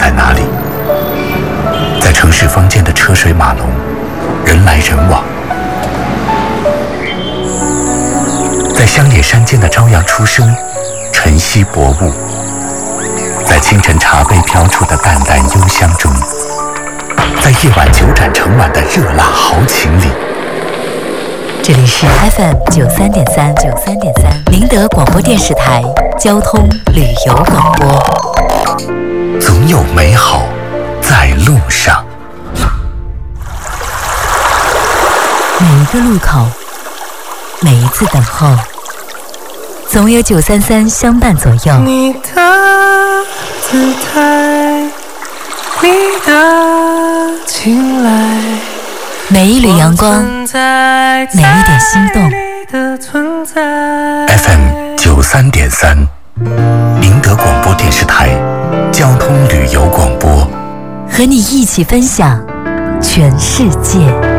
在哪里？在城市坊间的车水马龙，人来人往；在乡野山间的朝阳初升，晨曦薄雾；在清晨茶杯飘出的淡淡幽香中，在夜晚酒盏盛满的热辣豪情里。 这里是 FM93.3，93.3，宁德广播电视台交通旅游广播。 总有美好在路上。 每一个路口，每一次等候，总有933相伴左右。 你的姿态，你的青睐， 每一缕阳光，每一点心动。 FM93.3，宁德广播电视台交通旅游广播， 和你一起分享全世界。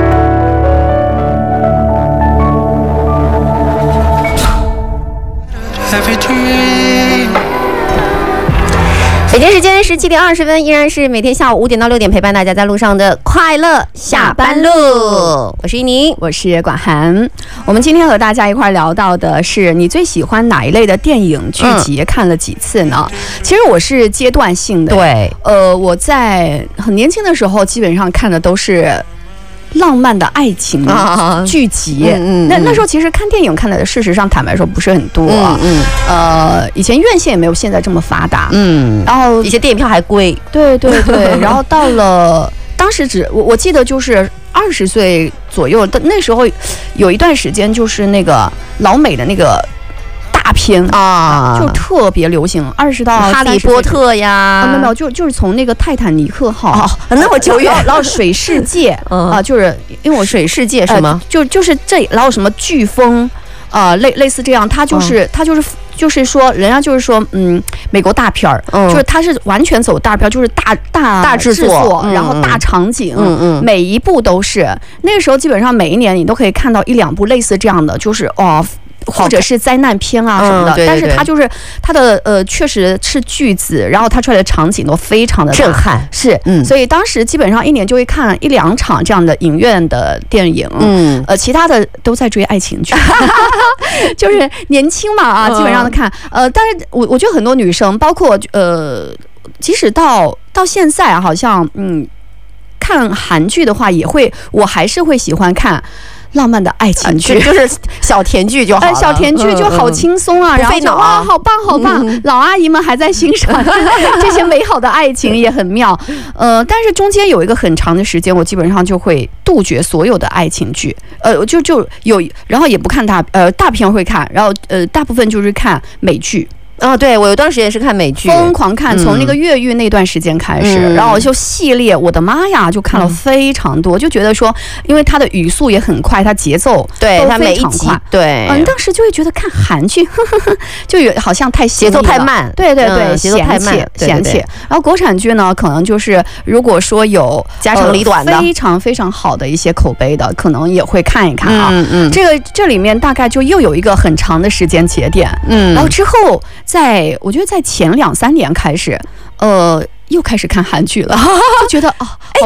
北京时间17点20分，依然是每天下午5点到6点陪伴大家在路上的快乐下班路。我是依妮， 我是管涵。我们今天和大家一块聊到的是，你最喜欢哪一类的电影剧集？看了几次呢？其实我是阶段性的。 对， 我在很年轻的时候，基本上看的都是浪漫的爱情剧集。那时候其实看电影看的，事实上坦白说不是很多。以前院线也没有现在这么发达。然后以前电影票还贵。 对对对。然后到了当时我记得就是20岁左右的那时候，有一段时间就是那个老美的那个大片啊，就特别流行，20到哈利波特呀， 没有，就是从那个泰坦尼克号， 那么久远， 然后水世界就是因为我水世界什么， 就是这，然后什么飓风类似这样，它就是说，人家就是说，美国大片儿，就是它是完全走大片，就是大制作，然后大场景，每一部都是。那个时候基本上每一年你都可以看到1、2部类似这样的，就是或者是灾难片啊什么的，但是它就是它的确实是句子，然后它出来的场景都非常的震撼， 是，所以当时基本上1年就会看1、2场这样的影院的电影，其他的都在追爱情剧，就是年轻嘛基本上看，但是我觉得很多女生，包括即使到现在好像看韩剧的话，我还是会喜欢看浪漫的爱情剧， 就是小甜剧就好了， 小甜剧就好轻松啊，然后哇，好棒好棒，老阿姨们还在欣赏这些美好的爱情，也很妙。但是中间有一个很长的时间，我基本上就会杜绝所有的爱情剧，就有，然后也不看大片会看，然后大部分就是看美剧。 对，我有段时间是看美剧， 疯狂看，从那个越狱那段时间开始，然后就系列，我的妈呀，就看了非常多，就觉得说，因为它的语速也很快，它节奏对它每一集对， 当时就会觉得看韩剧，就好像太节奏太慢， 对， 节奏太慢， 嫌弃。然后国产剧呢，可能就是如果说有家长里短的非常非常好的一些口碑的，可能也会看一看啊。这里面大概就又有一个很长的时间节点，然后之后。我觉得在前2、3年开始，又开始看韩剧了，就觉得